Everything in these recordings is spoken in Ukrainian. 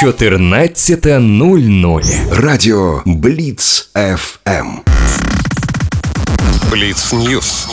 14:00. Радіо Бліц ФМ. Бліц Ньюс.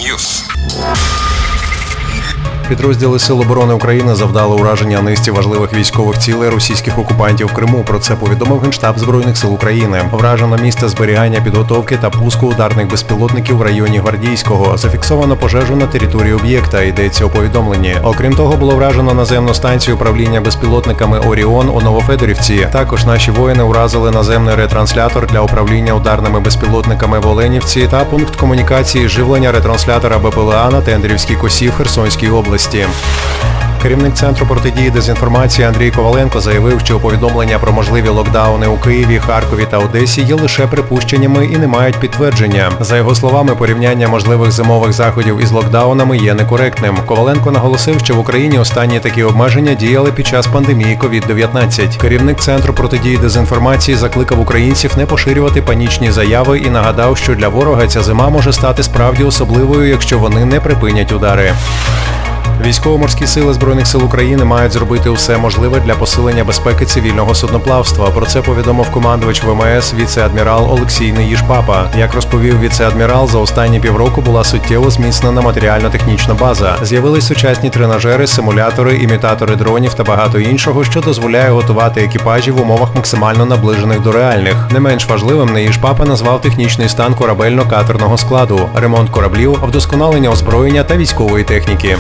Підрозділи Сил оборони України завдали ураження низці важливих військових цілей російських окупантів в Криму. Про це повідомив Генштаб Збройних сил України. Вражено місце зберігання, підготовки та пуску ударних безпілотників в районі Гвардійського. Зафіксовано пожежу на території об'єкта, йдеться у повідомленні. Окрім того, було вражено наземну станцію управління безпілотниками «Оріон» у Новофедорівці. Також наші воїни уразили наземний ретранслятор для управління ударними безпілотниками в Оленівці та пункт комунікації живлення ретранслятора БПЛА на Тендрівській косі в Херсонській області. Керівник Центру протидії дезінформації Андрій Коваленко заявив, що повідомлення про можливі локдауни у Києві, Харкові та Одесі є лише припущеннями і не мають підтвердження. За його словами, порівняння можливих зимових заходів із локдаунами є некоректним. Коваленко наголосив, що в Україні останні такі обмеження діяли під час пандемії COVID-19. Керівник Центру протидії дезінформації закликав українців не поширювати панічні заяви і нагадав, що для ворога ця зима може стати справді особливою, якщо вони не припинять удари. Військово-морські сили Збройних сил України мають зробити усе можливе для посилення безпеки цивільного судноплавства. Про це повідомив командувач ВМС віце-адмірал Олексій Неїж-Папа. Як розповів віце-адмірал, за останні півроку була суттєво зміцнена матеріально-технічна база. З'явились сучасні тренажери, симулятори, імітатори дронів та багато іншого, що дозволяє готувати екіпажі в умовах максимально наближених до реальних. Не менш важливим Неїж-Папа назвав технічний стан корабельно-катерного складу, ремонт кораблів, вдосконалення озброєння та військової техніки.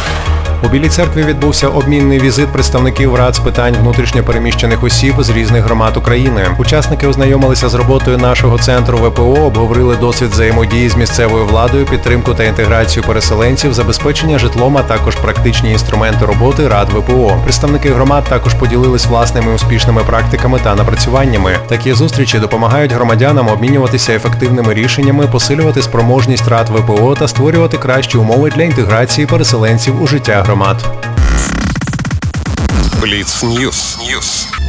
У Білій Церкві відбувся обмінний візит представників Рад з питань внутрішньопереміщених осіб з різних громад України. Учасники ознайомилися з роботою нашого центру ВПО, обговорили досвід взаємодії з місцевою владою, підтримку та інтеграцію переселенців, забезпечення житлом, а також практичні інструменти роботи Рад ВПО. Представники громад також поділились власними успішними практиками та напрацюваннями. Такі зустрічі допомагають громадянам обмінюватися ефективними рішеннями, посилювати спроможність Рад ВПО та створювати кращі умови для інтеграції переселенців у життя громад. Бліц Ньюс.